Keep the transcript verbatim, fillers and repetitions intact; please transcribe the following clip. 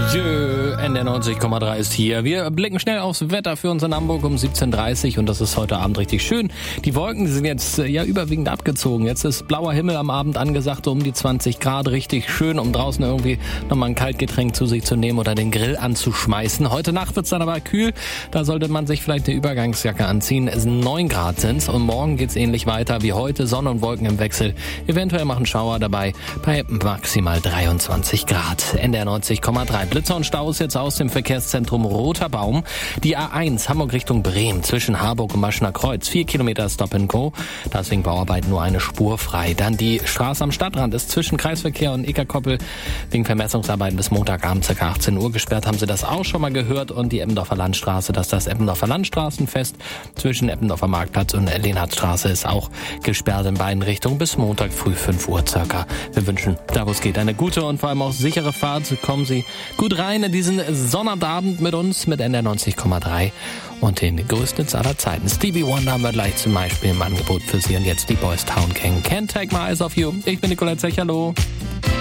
Jö, N D neunzig Komma drei ist hier. Wir blicken schnell aufs Wetter für uns in Hamburg um siebzehn Uhr dreißig und das ist heute Abend richtig schön. Die Wolken die sind jetzt ja überwiegend abgezogen. Jetzt ist blauer Himmel am Abend angesagt, so um die zwanzig Grad. Richtig schön, um draußen irgendwie nochmal ein Kaltgetränk zu sich zu nehmen oder den Grill anzuschmeißen. Heute Nacht wird's dann aber kühl. Da sollte man sich vielleicht eine Übergangsjacke anziehen. Es sind neun Grad sind's und morgen geht's ähnlich weiter wie heute. Sonne und Wolken im Wechsel. Eventuell machen Schauer dabei bei maximal dreiundzwanzig Grad. N D neunzig Komma drei. Blitzer und Staus jetzt aus dem Verkehrszentrum Roter Baum. Die A eins Hamburg Richtung Bremen zwischen Harburg und Maschner Kreuz. Vier Kilometer Stop and Go. Deswegen Bauarbeiten nur eine Spur frei. Dann die Straße am Stadtrand ist zwischen Kreisverkehr und Eckerkoppel wegen Vermessungsarbeiten bis Montagabend ca. achtzehn Uhr gesperrt. Haben Sie das auch schon mal gehört? Und die Eppendorfer Landstraße, das ist das Eppendorfer Landstraßenfest zwischen Eppendorfer Marktplatz und Lenhartstraße ist auch gesperrt in beiden Richtungen bis Montag früh fünf Uhr circa. Wir wünschen, da wo es geht, eine gute und vor allem auch sichere Fahrt. Kommen Sie gut rein in diesen Sonnabend mit uns, mit N D neunzig Komma drei und den größten Hits aller Zeiten. Stevie Wonder haben wir gleich zum Beispiel im Angebot für Sie und jetzt die Boys Town Gang. Can't Take My Eyes Off You. Ich bin Nicolette Zech, hallo.